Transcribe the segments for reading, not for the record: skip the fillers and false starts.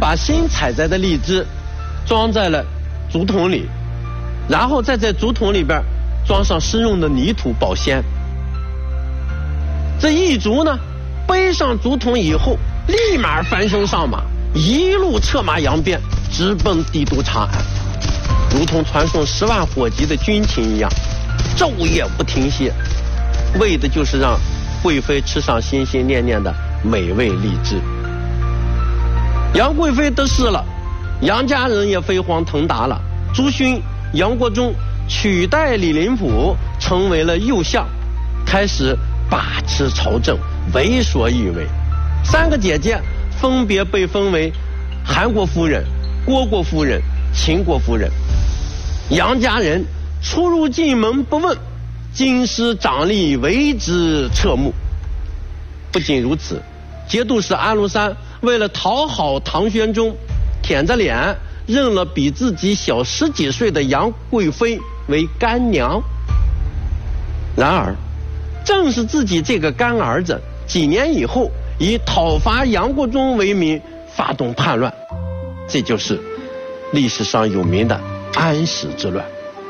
把新采摘的荔枝装在了竹筒里，然后再在竹筒里边装上湿润的泥土保鲜。这一族呢，背上竹筒以后，立马翻身上马，一路策马扬鞭，直奔帝都长安，如同传送10万火急的军情一样，昼夜不停歇，为的就是让贵妃吃上心心念念的美味荔枝。杨贵妃得势了，杨家人也飞黄腾达了，朱勋、杨国忠取代李林甫成为了右相，开始把持朝政，为所欲为。3个姐姐分别被封为韩国夫人、虢国夫人、秦国夫人。杨家人出入进门不问，京师长吏为之侧目。不仅如此，节度使安禄山为了讨好唐玄宗，舔着脸认了比自己小10几岁的杨贵妃为干娘。然而正是自己这个干儿子，几年以后以讨伐杨国忠为名发动叛乱，这就是历史上有名的安史之乱。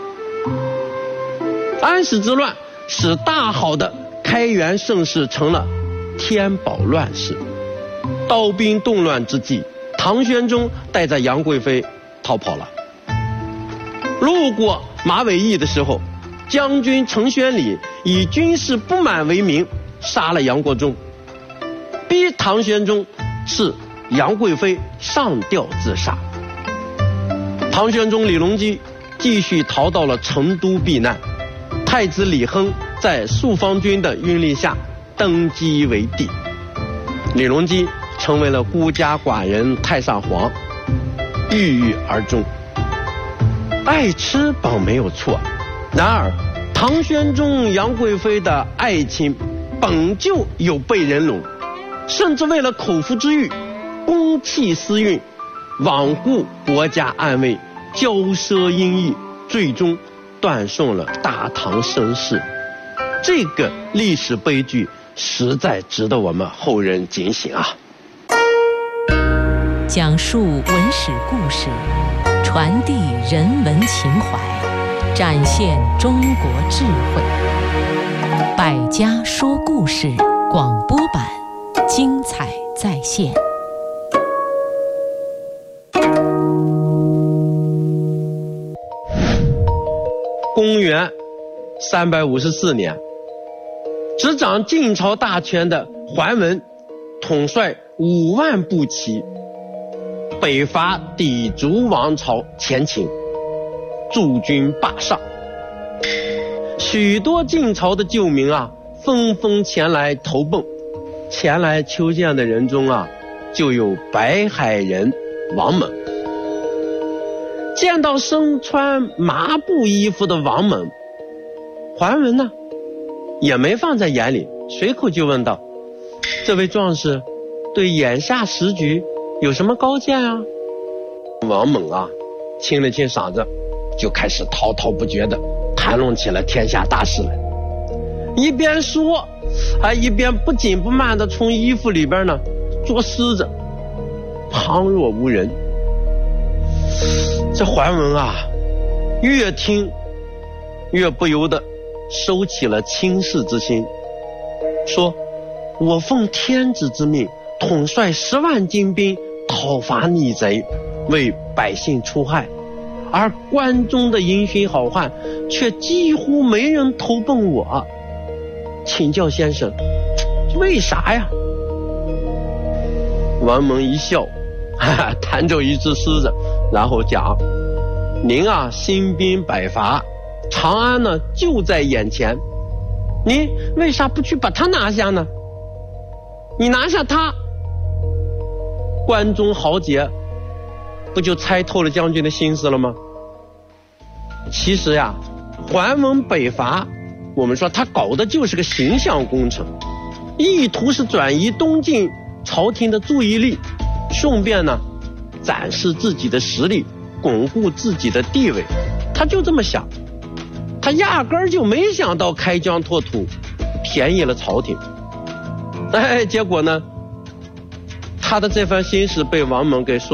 安史之乱使大好的开元盛世成了天宝乱世。刀兵动乱之际，唐玄宗带着杨贵妃逃跑了。路过马嵬驿的时候，将军程宣礼以军事不满为名杀了杨国忠，逼唐玄宗赐杨贵妃上吊自杀。唐玄宗李隆基继续逃到了成都避难，太子李亨在肃方军的运力下登基为帝，李隆基成为了孤家寡人太上皇，郁郁而终。爱吃本没有错，然而唐玄宗杨贵妃的爱情本就有被人拢，甚至为了口腹之欲公器私运，罔顾国家安危，骄奢淫逸，最终断送了大唐盛世。这个历史悲剧实在值得我们后人警醒啊！ 讲述文史故事，传递人文情怀，展现中国智慧。百家说故事广播版，精彩再现。 公元354年，执掌晋朝大权的桓文统帅5万步骑北伐氐族王朝前秦，驻军霸上。许多晋朝的旧民啊，纷纷前来投奔。前来求见的人中啊，就有白海人王猛。见到身穿麻布衣服的王猛，桓文呢也没放在眼里，随口就问道：这位壮士对眼下时局有什么高见啊？王猛啊清了清嗓子，就开始滔滔不绝地谈论起了天下大事来。一边说一边不紧不慢地从衣服里边呢捉虱子，旁若无人。这桓文啊越听越不由得收起了轻视之心，说：我奉天子之命，统帅10万精兵讨伐逆贼，为百姓除害，而关中的英雄好汉却几乎没人投奔我，请教先生，为啥呀？王猛一笑，弹走一只狮子，然后讲：您啊兴兵北伐，长安呢就在眼前，你为啥不去把他拿下呢？你拿下他，关中豪杰不就猜透了将军的心思了吗？其实呀，桓文北伐，我们说他搞的就是个形象工程，意图是转移东晋朝廷的注意力，顺便呢展示自己的实力，巩固自己的地位。他就这么想，他压根儿就没想到开疆拓土便宜了朝廷。结果呢他的这番心思被王猛给说